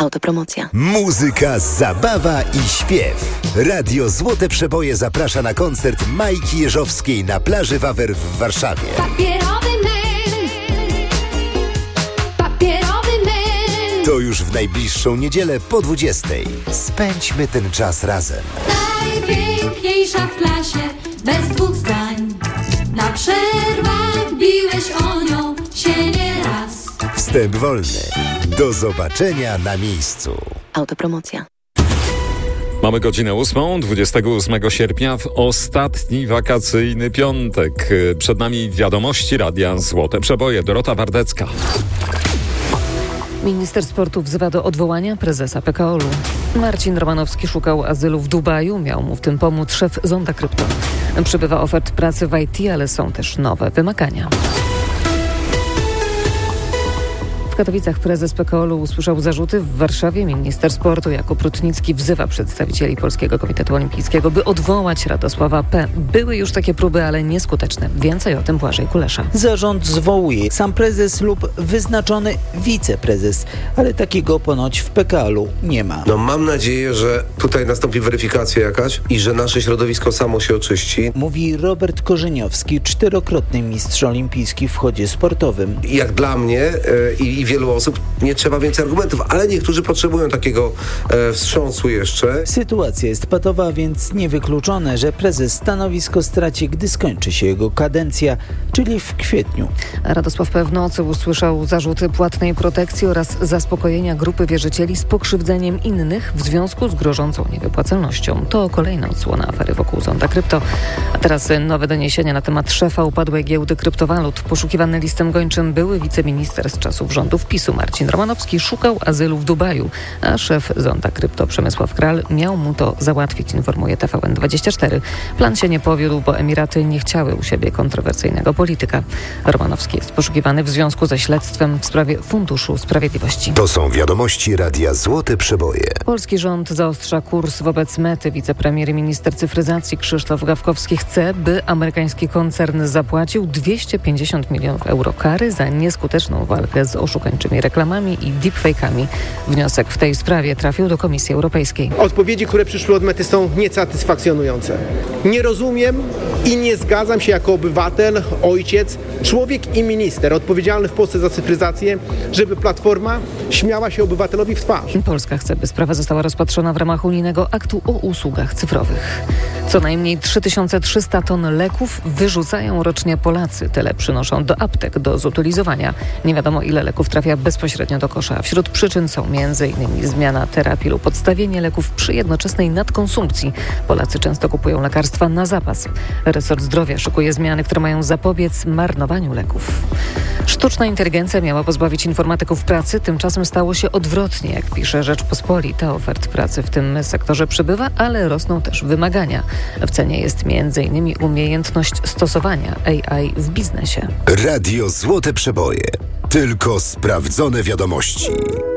Autopromocja. Muzyka, zabawa i śpiew. Radio Złote Przeboje zaprasza na koncert Majki Jeżowskiej na plaży Wawer w Warszawie. Papierowy men. To już w najbliższą niedzielę po 20:00. Spędźmy ten czas razem. Najpiękniejsza w klasie, bez dwóch zdań. Na przerwach biłeś o nią się nieraz. Wstęp wolny. Do zobaczenia na miejscu. Autopromocja. Mamy godzinę 8, 28 sierpnia, w ostatni wakacyjny piątek. Przed nami wiadomości Radia Złote Przeboje. Dorota Wardecka. Minister sportu wzywa do odwołania prezesa PKOL-u. Marcin Romanowski szukał azylu w Dubaju. Miał mu w tym pomóc szef Zonda Krypto. Przybywa ofert pracy w IT, ale są też nowe wymagania. W Katowicach prezes PKOL-u usłyszał zarzuty. W Warszawie minister sportu Jakub Rutnicki wzywa przedstawicieli Polskiego Komitetu Olimpijskiego, by odwołać Radosława P. Były już takie próby, ale nieskuteczne. Więcej o tym Błażej Kulesza. Zarząd zwołuje sam prezes lub wyznaczony wiceprezes, ale takiego ponoć w PKOL-u nie ma. Mam nadzieję, że tutaj nastąpi weryfikacja jakaś i że nasze środowisko samo się oczyści. Mówi Robert Korzyniowski, 4-krotny mistrz olimpijski w chodzie sportowym. Jak dla mnie i wielu osób nie trzeba więcej argumentów, ale niektórzy potrzebują takiego wstrząsu jeszcze. Sytuacja jest patowa, więc niewykluczone, że prezes stanowisko straci, gdy skończy się jego kadencja, czyli w kwietniu. Radosław P. w nocy usłyszał zarzuty płatnej protekcji oraz zaspokojenia grupy wierzycieli z pokrzywdzeniem innych w związku z grożącą niewypłacalnością. To kolejna odsłona afery wokół Zonda Krypto. A teraz nowe doniesienia na temat szefa upadłej giełdy kryptowalut. Poszukiwany listem gończym były wiceminister z czasów rządów PiS-u Marcin Romanowski szukał azylu w Dubaju, a szef Zonda Krypto Przemysław Kral miał mu to załatwić, informuje TVN24. Plan się nie powiódł, bo Emiraty nie chciały u siebie kontrowersyjnego polityka. Romanowski jest poszukiwany w związku ze śledztwem w sprawie Funduszu Sprawiedliwości. To są wiadomości Radia Złote Przeboje. Polski rząd zaostrza kurs wobec Mety. Wicepremier i minister cyfryzacji Krzysztof Gawkowski chce, by amerykański koncern zapłacił 250 milionów euro kary za nieskuteczną walkę z oszukańczymi reklamami i deepfake'ami. Wniosek w tej sprawie trafił do Komisji Europejskiej. Odpowiedzi, które przyszły od Mety, są niesatysfakcjonujące. Nie rozumiem i nie zgadzam się jako obywatel, ojciec, człowiek i minister odpowiedzialny w Polsce za cyfryzację, żeby Platforma śmiała się obywatelowi w twarz. Polska chce, by sprawa została rozpatrzona w ramach unijnego aktu o usługach cyfrowych. Co najmniej 3300 ton leków wyrzucają rocznie Polacy. Tyle przynoszą do aptek do zutylizowania. Nie wiadomo, ile leków trafia bezpośrednio do kosza. Wśród przyczyn są m.in. zmiana terapii lub odstawienie leków przy jednoczesnej nadkonsumpcji. Polacy często kupują lekarstwa na zapas. Resort Zdrowia szykuje zmiany, które mają zapobiec marnowaniu leków. Sztuczna inteligencja miała pozbawić informatyków pracy, tymczasem stało się odwrotnie. Jak pisze Rzeczpospolita, ofert pracy w tym sektorze przybywa, ale rosną też wymagania. W cenie jest m.in. umiejętność stosowania AI w biznesie. Radio Złote Przeboje. Tylko sprawdzone wiadomości.